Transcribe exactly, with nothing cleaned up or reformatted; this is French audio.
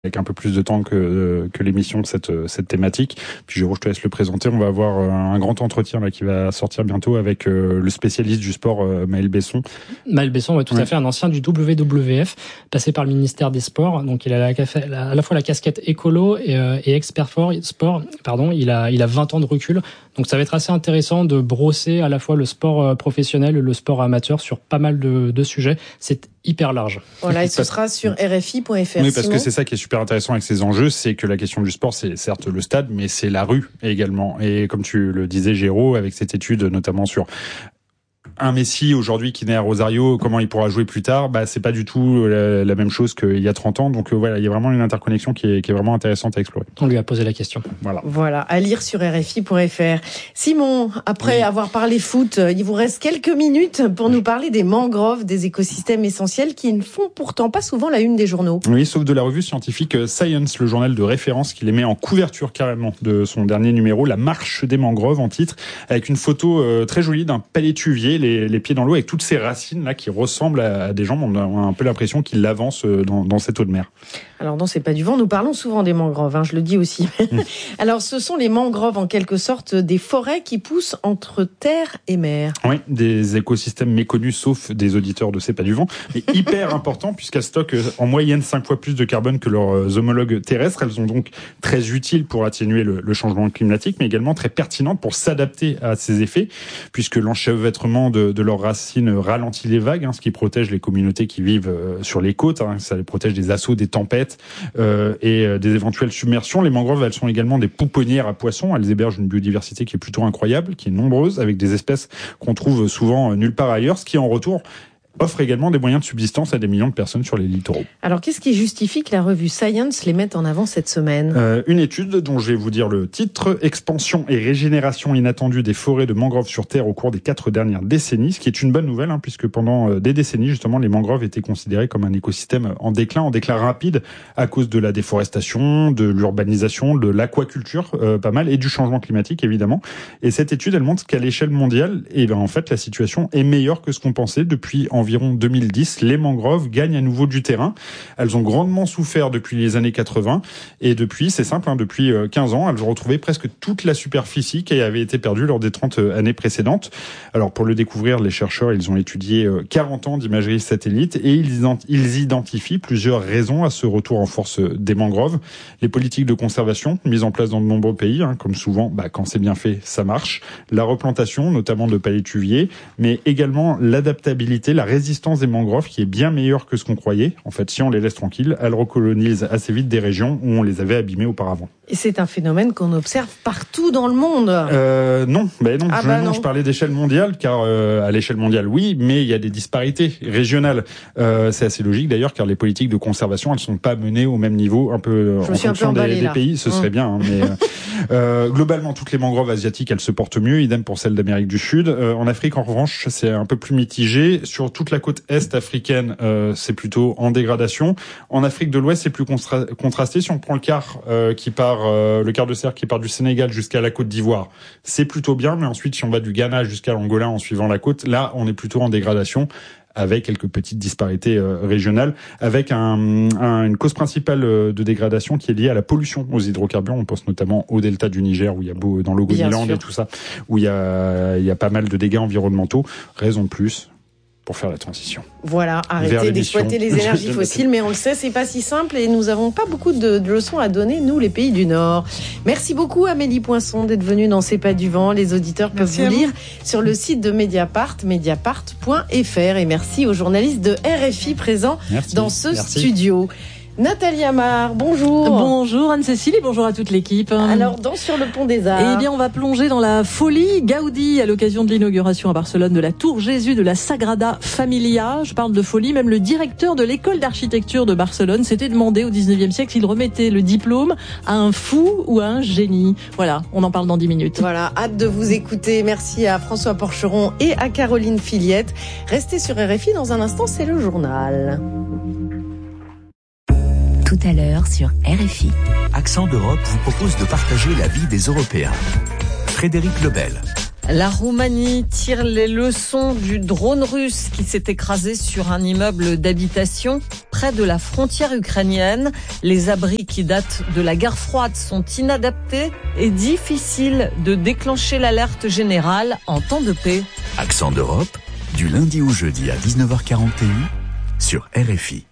avec un peu plus de temps que que l'émission cette cette thématique. Puis Géraud, je te laisse le présenter. On va avoir un grand entretien là qui va sortir bientôt avec le spécialiste du sport Maël Besson. Maël Besson, ouais, tout ouais. à fait, un ancien du W W F, passé par le ministère des Sports. Donc il a à la fois la casquette écolo et, et expert sport. Pardon, il a il a vingt ans de recul. Donc ça va être assez intéressant de brosser à la fois le sport professionnel et le sport amateur sur pas mal de, de sujets. C'est hyper large. Voilà, et ce sera sur R F I point F R. Oui, parce Simon. que c'est ça qui est super intéressant avec ces enjeux, c'est que la question du sport, c'est certes le stade, mais c'est la rue également. Et comme tu le disais, Géraud, avec cette étude notamment sur un Messi aujourd'hui qui naît à Rosario, comment il pourra jouer plus tard, bah c'est pas du tout la, la même chose qu'il y a trente ans. Donc euh, voilà, il y a vraiment une interconnexion qui est, qui est vraiment intéressante à explorer. On lui a posé la question. Voilà. Voilà, à lire sur R F I point F R. Simon, après oui. avoir parlé foot, il vous reste quelques minutes pour nous parler des mangroves, des écosystèmes essentiels qui ne font pourtant pas souvent la une des journaux. Oui, sauf de la revue scientifique Science, le journal de référence qui les met en couverture carrément de son dernier numéro, La marche des mangroves en titre, avec une photo euh, très jolie d'un palétuvier, les Les, les pieds dans l'eau avec toutes ces racines là qui ressemblent à des jambes. On a un peu l'impression qu'il avance dans, dans cette eau de mer. Alors non, c'est pas du vent. Nous parlons souvent des mangroves, hein, je le dis aussi. Mmh. Alors ce sont les mangroves en quelque sorte des forêts qui poussent entre terre et mer. Oui, des écosystèmes méconnus sauf des auditeurs de C'est pas du vent, mais hyper importants puisqu'elles stockent en moyenne cinq fois plus de carbone que leurs homologues terrestres. Elles sont donc très utiles pour atténuer le, le changement climatique, mais également très pertinentes pour s'adapter à ces effets, puisque l'enchevêtrement de, de leurs racines ralentit les vagues, hein, ce qui protège les communautés qui vivent euh, sur les côtes. Hein, ça les protège des assauts, des tempêtes euh, et euh, des éventuelles submersions. Les mangroves, elles sont également des pouponnières à poissons. Elles hébergent une biodiversité qui est plutôt incroyable, qui est nombreuse, avec des espèces qu'on trouve souvent nulle part ailleurs, ce qui en retour offre également des moyens de subsistance à des millions de personnes sur les littoraux. Alors, qu'est-ce qui justifie que la revue Science les mette en avant cette semaine ? euh, Une étude dont je vais vous dire le titre, « Expansion et régénération inattendue des forêts de mangroves sur Terre au cours des quatre dernières décennies », ce qui est une bonne nouvelle, hein, puisque pendant des décennies, justement, les mangroves étaient considérées comme un écosystème en déclin, en déclin rapide, à cause de la déforestation, de l'urbanisation, de l'aquaculture, euh, pas mal, et du changement climatique, évidemment. Et cette étude, elle montre qu'à l'échelle mondiale, eh ben, en fait, la situation est meilleure que ce qu'on pensait depuis environ deux mille dix, les mangroves gagnent à nouveau du terrain. Elles ont grandement souffert depuis les années quatre-vingts et depuis, c'est simple, hein, depuis quinze ans, elles ont retrouvé presque toute la superficie qui avait été perdue lors des trente années précédentes. Alors pour le découvrir, les chercheurs, ils ont étudié quarante ans d'imagerie satellite et ils identifient plusieurs raisons à ce retour en force des mangroves. Les politiques de conservation mises en place dans de nombreux pays, hein, comme souvent, bah, quand c'est bien fait, ça marche. La replantation, notamment de palétuviers, mais également l'adaptabilité, la résistance des mangroves qui est bien meilleure que ce qu'on croyait. En fait, si on les laisse tranquilles, elles recolonisent assez vite des régions où on les avait abîmées auparavant. Et c'est un phénomène qu'on observe partout dans le monde. Euh, non, ben non. Ah je, bah non, non. je parlais d'échelle mondiale, car euh, à l'échelle mondiale, oui, mais il y a des disparités régionales. Euh, c'est assez logique d'ailleurs, car les politiques de conservation, elles sont pas menées au même niveau, un peu je en fonction peu des, des pays. Ce mmh. serait bien, hein, mais euh, euh, globalement, toutes les mangroves asiatiques, elles se portent mieux. Idem pour celles d'Amérique du Sud. Euh, en Afrique, en revanche, c'est un peu plus mitigé. Sur toute la côte est africaine, euh, c'est plutôt en dégradation. En Afrique de l'Ouest, c'est plus constra- contrasté. Si on prend le quart euh, qui part, euh, le quart de cercle qui part du Sénégal jusqu'à la Côte d'Ivoire, c'est plutôt bien. Mais ensuite, si on va du Ghana jusqu'à l'Angola en suivant la côte, là, on est plutôt en dégradation, avec quelques petites disparités euh, régionales, avec un, un, une cause principale de dégradation qui est liée à la pollution aux hydrocarbures. On pense notamment au delta du Niger, où il y a beau, dans l'Ogoniland et tout ça, où il y a, il y a pas mal de dégâts environnementaux. Raison de plus pour faire la transition. Voilà, arrêtez d'exploiter les énergies fossiles, mais on le sait, c'est pas si simple et nous avons pas beaucoup de, de leçons à donner, nous, les pays du Nord. Merci beaucoup, Amélie Poinçon, d'être venue dans C'est pas du vent. Les auditeurs peuvent merci vous lire vous. Sur le site de Mediapart, mediapart point f r. Et merci aux journalistes de R F I présents merci. Dans ce merci. Studio. Nathalie Amar, bonjour. Bonjour Anne-Cécile et bonjour à toute l'équipe. Alors, dans Sur le pont des Arts. Eh bien, on va plonger dans la folie Gaudi à l'occasion de l'inauguration à Barcelone de la Tour Jésus de la Sagrada Familia. Je parle de folie, même le directeur de l'école d'architecture de Barcelone s'était demandé au dix-neuvième siècle s'il remettait le diplôme à un fou ou à un génie. Voilà, on en parle dans dix minutes. Voilà, hâte de vous écouter. Merci à François Porcheron et à Caroline Filiette. Restez sur R F I, dans un instant, c'est le journal. Tout à l'heure sur R F I. Accent d'Europe vous propose de partager la vie des Européens. Frédéric Lebel. La Roumanie tire les leçons du drone russe qui s'est écrasé sur un immeuble d'habitation près de la frontière ukrainienne. Les abris qui datent de la guerre froide sont inadaptés et difficile de déclencher l'alerte générale en temps de paix. Accent d'Europe, du lundi au jeudi à dix-neuf heures quarante et un sur R F I.